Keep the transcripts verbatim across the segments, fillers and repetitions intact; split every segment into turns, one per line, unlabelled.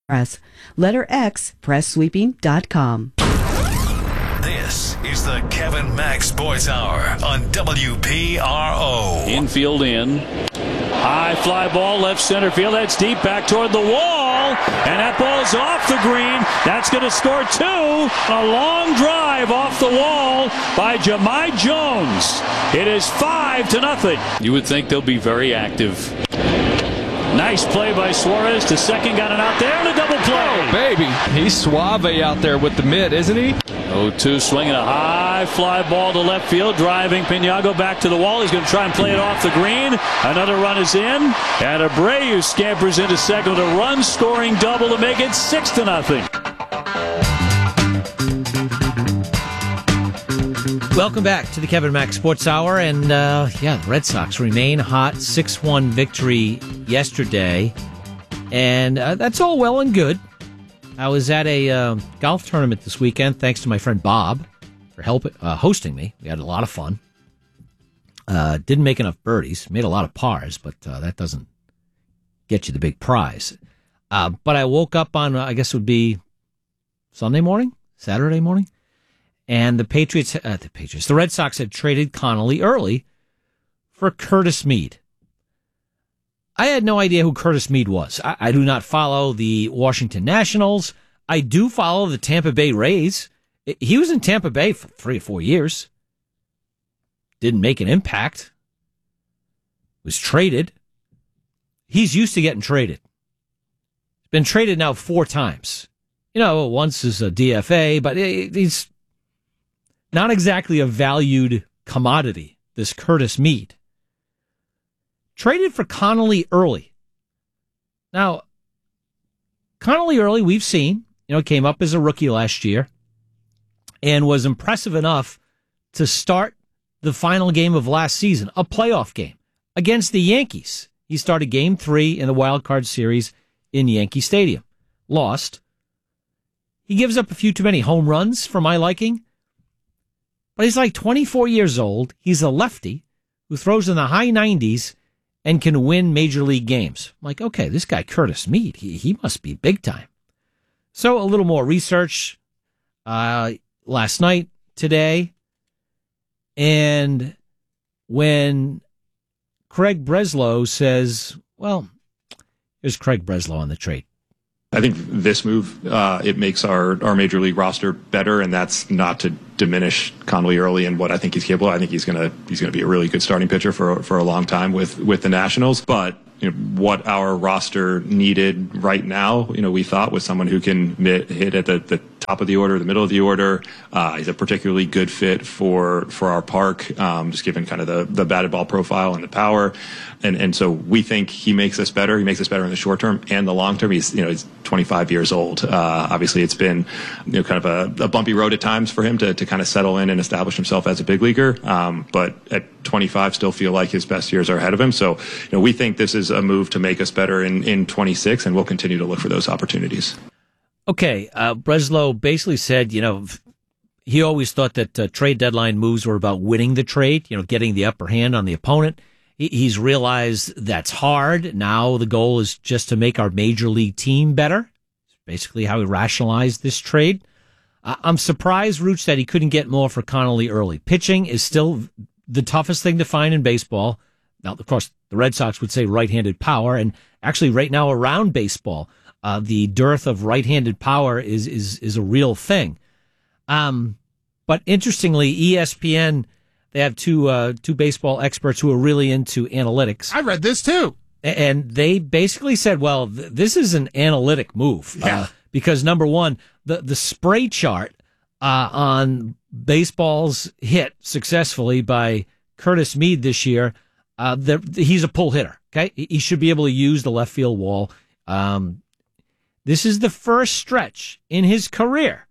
Press. Letter X, press sweeping dot com.
This is the Kevin Mack Sports Hour on W P R O.
Infield in. High fly ball, left center field. That's deep back toward the wall. And that ball's off the green. That's going to score two. A long drive off the wall by Jahmai Jones. It is five to nothing. You would think they'll be very active. Nice play by Suarez to second, got it out there, and a double play.
Oh, baby. He's suave out there with the mid, isn't he?
oh two swinging a high fly ball to left field, driving Piniago back to the wall. He's going to try and play it off the green. Another run is in, and Abreu scampers into second with a run-scoring double to make it six to nothing.
Welcome back to the Kevin Mack Sports Hour, and uh, yeah, the Red Sox remain hot. six one victory yesterday, and uh, that's all well and good. I was at a uh, golf tournament this weekend, thanks to my friend Bob for help uh, hosting me. We had a lot of fun. Uh, didn't make enough birdies, made a lot of pars, but uh, that doesn't get you the big prize. Uh, but I woke up on, uh, I guess it would be Sunday morning, Saturday morning. And the Patriots, uh, the Patriots, the Red Sox had traded Connolly early for Curtis Mead. I had no idea who Curtis Mead was. I, I do not follow the Washington Nationals. I do follow the Tampa Bay Rays. He was in Tampa Bay for three or four years. Didn't make an impact. Was traded. He's used to getting traded. Been traded now four times. You know, once as a D F A, but he's not exactly a valued commodity, this Curtis Mead. Traded for Connolly early. Now, Connolly early, we've seen, you know, came up as a rookie last year and was impressive enough to start the final game of last season, a playoff game against the Yankees. He started game three in the wild card series in Yankee Stadium. Lost. He gives up a few too many home runs for my liking. But he's like twenty-four years old. He's a lefty who throws in the high nineties and can win major league games. I'm like, okay, this guy Curtis Mead, he, he must be big time. So a little more research uh, last night, today. And when Craig Breslow says, well, here's Craig Breslow on the trade.
I think this move, uh, it makes our, our major league roster better, and that's not to diminish Connolly early and what I think he's capable of. I think he's gonna he's gonna be a really good starting pitcher for for a long time with with the Nationals. But you know, what our roster needed right now, you know, we thought was someone who can hit at the, the top of the order, the middle of the order. Uh, he's a particularly good fit for for our park, um, just given kind of the the batted ball profile and the power. And and so we think he makes us better. He makes us better in the short term and the long term. He's you know he's twenty-five years old. Uh, obviously, it's been you know kind of a, a bumpy road at times for him to to kind of settle in and establish himself as a big leaguer. Um, but at twenty-five, still feel like his best years are ahead of him. So you know we think this is a move to make us better in in twenty-six, and we'll continue to look for those opportunities.
Okay, uh, Breslow basically said, you know, he always thought that uh, trade deadline moves were about winning the trade, you know, getting the upper hand on the opponent. He, he's realized that's hard. Now the goal is just to make our major league team better. It's basically how he rationalized this trade. Uh, I'm surprised, Rooch, that he couldn't get more for Connolly early. Pitching is still the toughest thing to find in baseball. Now, of course, the Red Sox would say right-handed power, and actually right now around baseball, Uh, the dearth of right-handed power is is is a real thing. Um, but interestingly, E S P N, they have two uh, two baseball experts who are really into analytics.
I read this too,
and they basically said, "Well, th- this is an analytic move
yeah.
uh, because number one, the the spray chart uh, on baseball's hit successfully by Curtis Mead this year, uh, the, he's a pull hitter. Okay, he should be able to use the left field wall." Um, This is the first stretch in his career,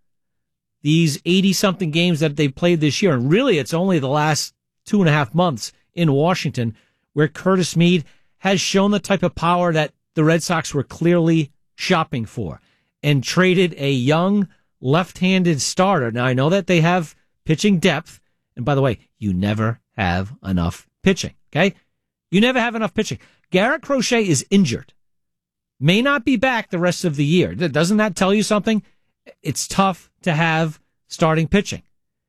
these eighty-something games that they've played this year, and really it's only the last two and a half months in Washington where Curtis Mead has shown the type of power that the Red Sox were clearly shopping for and traded a young left-handed starter. Now, I know that they have pitching depth, and by the way, you never have enough pitching, okay? You never have enough pitching. Garrett Crochet is injured. may not be back the rest of the year. Doesn't that tell you something? It's tough to have starting pitching.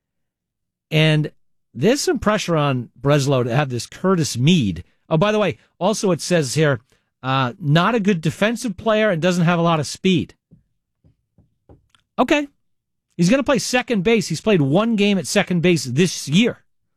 And there's some pressure on Breslow to have this Curtis Mead. Oh, by the way, also it says here, uh, not a good defensive player and doesn't have a lot of speed. Okay. He's going to play second base. He's played one game at second base this year.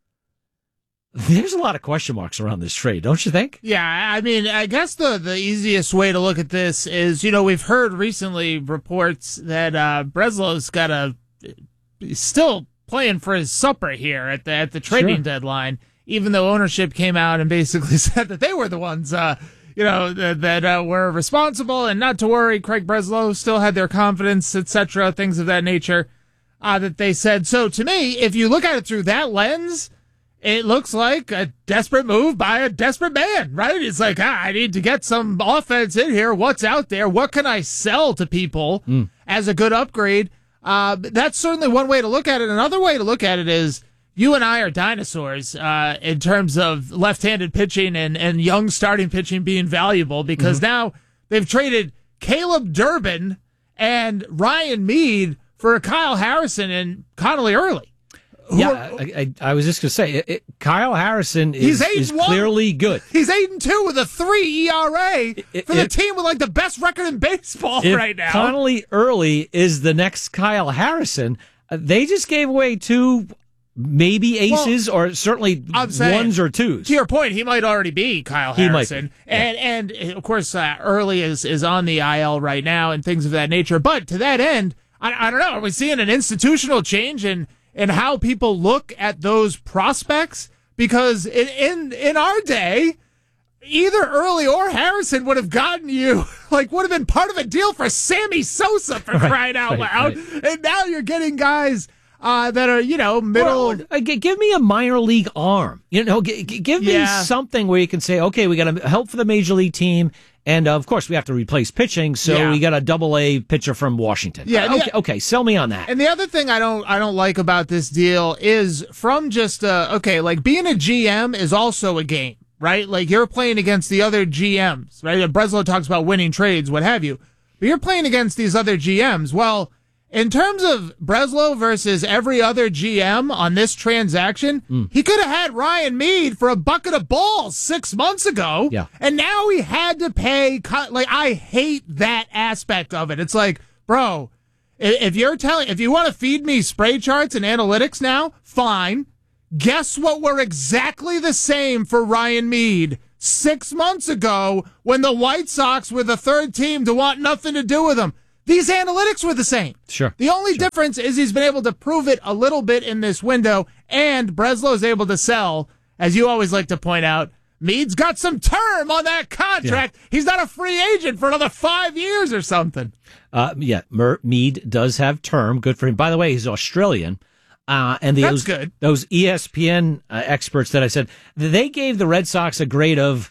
There's a lot of question marks around this trade, don't you think?
Yeah, I mean, I guess the, the easiest way to look at this is, you know, we've heard recently reports that uh, Breslow's got a he's still playing for his supper here at the at the trading
Sure.
deadline, even though ownership came out and basically said that they were the ones, uh, you know, that, that uh, were responsible and not to worry. Craig Breslow still had their confidence, et cetera, things of that nature uh, that they said. So to me, if you look at it through that lens, it looks like a desperate move by a desperate man, right? It's like, ah, I need to get some offense in here. What's out there? What can I sell to people mm. as a good upgrade? Uh, that's certainly one way to look at it. Another way to look at it is you and I are dinosaurs uh, in terms of left-handed pitching and, and young starting pitching being valuable because mm-hmm. now they've traded Caleb Durbin and Ryan Mead for Kyle Harrison and Connolly Early.
Yeah, are, I, I, I was just going to say, it, it, Kyle Harrison is, is clearly good.
He's eight and two with a three E R A
it, it,
for the
it,
team with like the best record in baseball right now.
Connolly Early is the next Kyle Harrison. Uh, they just gave away two, maybe aces, well, or certainly saying, ones or twos.
To your point, he might already be Kyle
he
Harrison,
might be. Yeah.
and and of course, uh, Early is is on the I L right now and things of that nature. But to that end, I, I don't know. Are we seeing an institutional change in? And how people look at those prospects, because in, in in our day, either Early or Harrison would have gotten you, like, would have been part of a deal for Sammy Sosa for
right,
crying out
right,
loud.
Right.
And now you're getting guys uh, that are, you know, middle.
Well, uh, g- give me a minor league arm. You know, g- g- give
yeah.
me something where you can say, okay, we got to help for the major league team. And, uh, of course, we have to replace pitching, so
yeah.
we got a double-A pitcher from Washington.
Yeah,
uh, okay,
yeah.
okay, sell me on that.
And the other thing I don't I don't like about this deal is from just, uh, okay, like being a G M is also a game, right? Like you're playing against the other G Ms, right? Breslow talks about winning trades, what have you. But you're playing against these other G Ms. Well, in terms of Breslow versus every other G M on this transaction, mm. he could have had Ryan Mead for a bucket of balls six months ago.
Yeah.
And now he had to pay. Like, I hate that aspect of it. It's like, bro, if you're telling, if you want to feed me spray charts and analytics now, fine. Guess what? We're exactly the same for Ryan Mead six months ago when the White Sox were the third team to want nothing to do with him. These analytics were the same.
Sure.
The only
sure.
difference is he's been able to prove it a little bit in this window, and Breslow's able to sell, as you always like to point out. Mead's got some term on that contract. Yeah. He's not a free agent for another five years or something.
Uh, yeah, Mer- Mead does have term. Good for him. By the way, he's Australian. Uh, and the,
That's
those,
good.
Those E S P N uh, experts that I said, they gave the Red Sox a grade of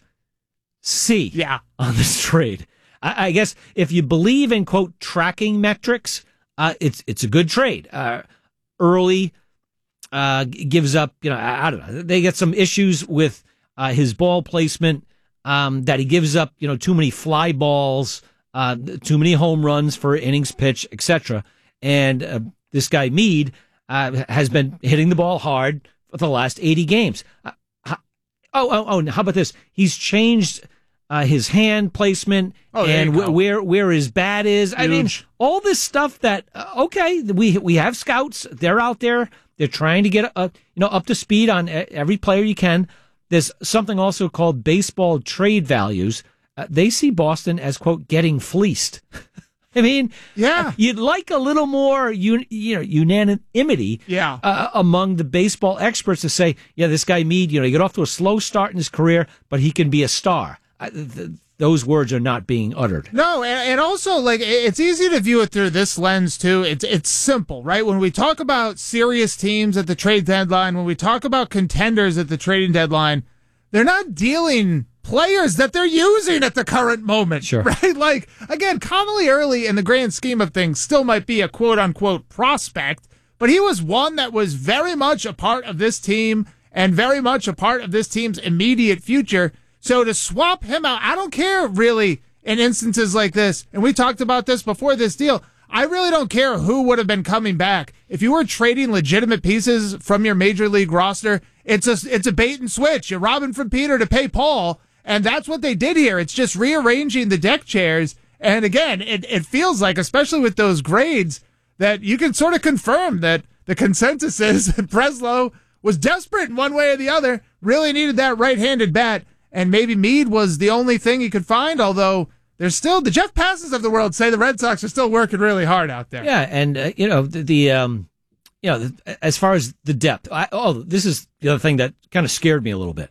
C
yeah.
on this trade. I guess if you believe in, quote, tracking metrics, uh, it's it's a good trade. Uh, Early uh, gives up, you know, I, I don't know. They get some issues with uh, his ball placement, um, that he gives up, you know, too many fly balls, uh, too many home runs for innings pitch, et cetera. And uh, this guy, Mead, uh, has been hitting the ball hard for the last eighty games. Uh, oh, oh, oh, how about this? He's changed Uh, his hand placement
oh,
and wh- where where his bat is.
Huge.
I mean, all this stuff that uh, okay, we we have scouts. They're out there. They're trying to get uh, you know up to speed on every player you can. There's something also called baseball trade values. Uh, they see Boston as, quote, getting fleeced. I mean,
yeah,
you'd like a little more un, you know unanimity
yeah.
uh, among the baseball experts to say, yeah, this guy Mead, you know, he got off to a slow start in his career, but he can be a star. I, th- those words are not being uttered.
No, and, and also, like, it's easy to view it through this lens, too. It's it's simple, right? When we talk about serious teams at the trade deadline, when we talk about contenders at the trading deadline, they're not dealing players that they're using at the current moment,
sure.
right? Like, again, Connolly Early, in the grand scheme of things, still might be a quote-unquote prospect, but he was one that was very much a part of this team and very much a part of this team's immediate future. So to swap him out, I don't care really in instances like this, and we talked about this before this deal, I really don't care who would have been coming back. If you were trading legitimate pieces from your major league roster, it's a, it's a bait and switch. You're robbing from Peter to pay Paul, and that's what they did here. It's just rearranging the deck chairs. And again, it, it feels like, especially with those grades, that you can sort of confirm that the consensus is that Breslow was desperate in one way or the other, really needed that right-handed bat, and maybe Meade was the only thing he could find, although there's still, the Jeff Passes of the world say the Red Sox are still working really hard out there.
Yeah, and, uh, you know, the, the um, you know, the, as far as the depth, I, oh, this is the other thing that kind of scared me a little bit.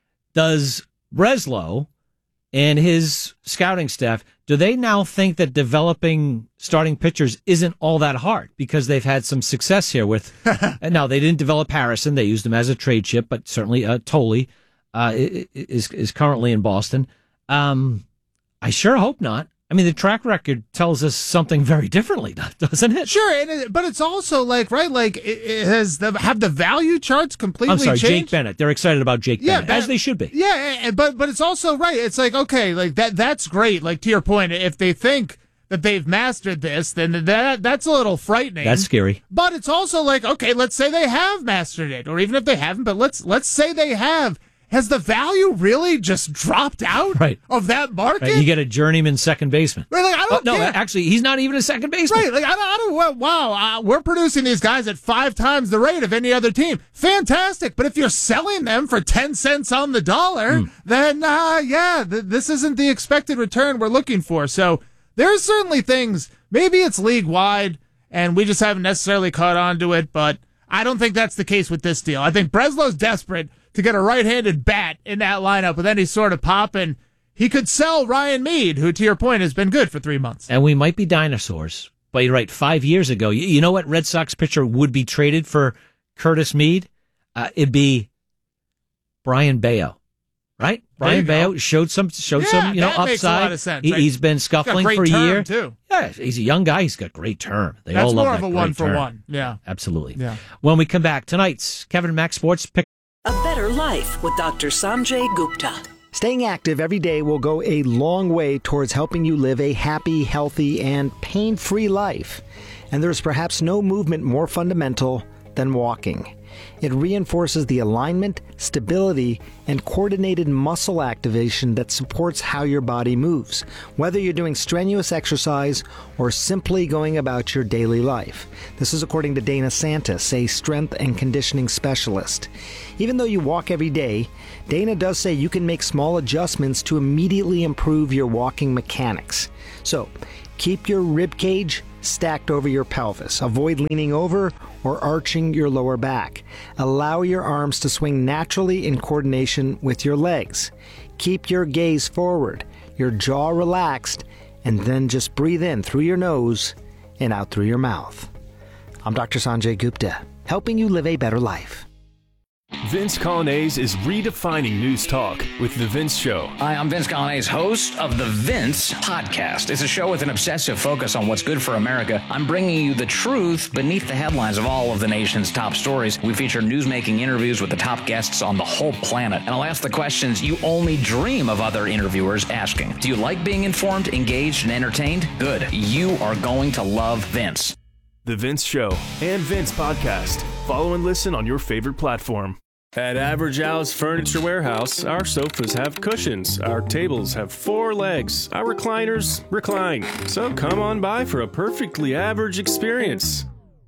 Does Breslow and his scouting staff, do they now think that developing starting pitchers isn't all that hard because they've had some success here with, and now they didn't develop Harrison. They used him as a trade chip, but certainly uh, Tolley uh, is, is currently in Boston. Um, I sure hope not. I mean, the track record tells us something very differently, doesn't it?
Sure, and it, but it's also like, right, like, it, it has the, have the value charts completely
I'm sorry,
changed?
Jake Bennett. They're excited about Jake
yeah,
Bennett, as they should be.
Yeah, but but it's also, right, it's like, okay, like, that that's great. Like, to your point, if they think that they've mastered this, then that that's a little frightening.
That's scary.
But it's also like, okay, let's say they have mastered it, or even if they haven't, but let's let's say they have. Has the value really just dropped out
right.
of that market?
Right, you get a journeyman second baseman.
Right, like, I don't
oh, no,
care.
actually, he's not even a second baseman.
Right, like, I don't, I don't wow, uh, we're producing these guys at five times the rate of any other team. Fantastic, but if you're selling them for ten cents on the dollar, mm. then, uh, yeah, th- this isn't the expected return we're looking for. So there's certainly things, maybe it's league-wide, and we just haven't necessarily caught on to it, but I don't think that's the case with this deal. I think Breslow's desperate to get a right-handed bat in that lineup with any sort of pop, and he could sell Ryan Meade, who, to your point, has been good for three months.
And we might be dinosaurs, but you're right, five years ago, you, you know what Red Sox pitcher would be traded for Curtis Meade? Uh, it'd be Brian Bayo, right? Brian Bayo showed some, showed
yeah,
some, you know,
that
upside.
Makes a lot of sense.
He, he's been scuffling
he's got
for a
great
year.
Term too.
Yeah, he's a young guy. He's got great term. They
That's
all love
more
that
of a
great
one for
term.
one. Yeah,
absolutely.
Yeah.
When we come back, tonight's Kevin Mack Sports Pick.
A better life with Doctor Sanjay Gupta.
Staying active every day will go a long way towards helping you live a happy, healthy, and pain-free life. And there's perhaps no movement more fundamental than walking. It reinforces the alignment, stability, and coordinated muscle activation that supports how your body moves, whether you're doing strenuous exercise or simply going about your daily life. This is according to Dana Santis, a strength and conditioning specialist. Even though you walk every day, Dana does say you can make small adjustments to immediately improve your walking mechanics. So, keep your rib cage stacked over your pelvis. Avoid leaning over or arching your lower back. Allow your arms to swing naturally in coordination with your legs. Keep your gaze forward, your jaw relaxed, and then just breathe in through your nose and out through your mouth. I'm Doctor Sanjay Gupta, helping you live a better life.
Vince Coglianese is redefining news talk with The Vince Show.
Hi, I'm Vince Coglianese, host of The Vince Podcast. It's a show with an obsessive focus on what's good for America. I'm bringing you the truth beneath the headlines of all of the nation's top stories. We feature news-making interviews with the top guests on the whole planet. And I'll ask the questions you only dream of other interviewers asking. Do you like being informed, engaged, and entertained? Good. You are going to love Vince.
The Vince Show and Vince Podcast. Follow and listen on your favorite platform. At Average Al's Furniture Warehouse, our sofas have cushions, our tables have four legs, our recliners recline. So come on by for a perfectly average experience.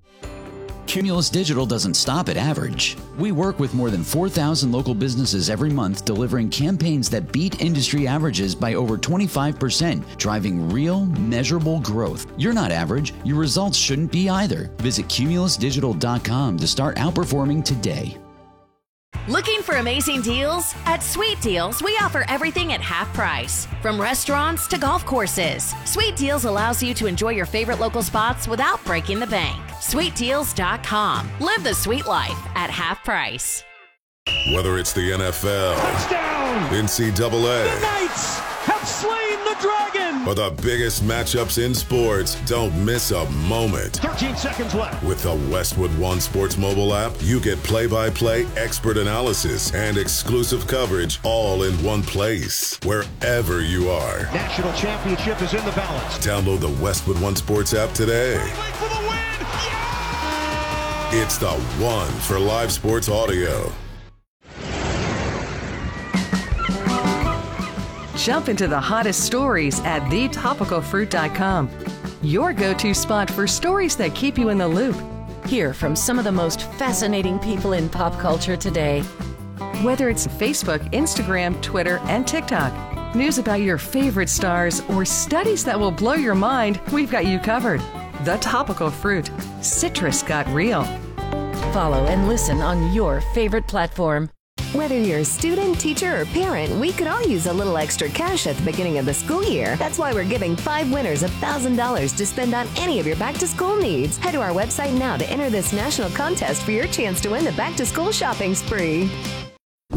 Cumulus Digital doesn't stop at average. We work with more than four thousand local businesses every month, delivering campaigns that beat industry averages by over twenty-five percent, driving real, measurable growth. You're not average. Your results shouldn't be either. Visit cumulus digital dot com to start outperforming today.
Looking for amazing deals? At Sweet Deals, we offer everything at half price. From restaurants to golf courses, Sweet Deals allows you to enjoy your favorite local spots without breaking the bank. sweet deals dot com. Live the sweet life at half price.
Whether it's the N F L,
touchdown,
N C double A,
the Knights have slain the
the Dragon!
For the biggest matchups in sports, don't miss a moment.
thirteen seconds left.
With the Westwood One Sports mobile app, you get play-by-play expert analysis and exclusive coverage all in one place, wherever you are.
National championship is in the balance.
Download the Westwood One Sports app today.
Wait for the win! Yeah!
It's the one for live sports audio.
Jump into the hottest stories at the topical fruit dot com. Your go-to spot for stories that keep you in the loop.
Hear from some of the most fascinating people in pop culture today.
Whether it's Facebook, Instagram, Twitter, and TikTok, news about your favorite stars, or studies that will blow your mind, we've got you covered. The Topical Fruit. Citrus got real.
Follow and listen on your favorite platform.
Whether you're a student, teacher, or parent, we could all use a little extra cash at the beginning of the school year. That's why we're giving five winners one thousand dollars to spend on any of your back-to-school needs. Head to our website now to enter this national contest for your chance to win the back-to-school shopping spree.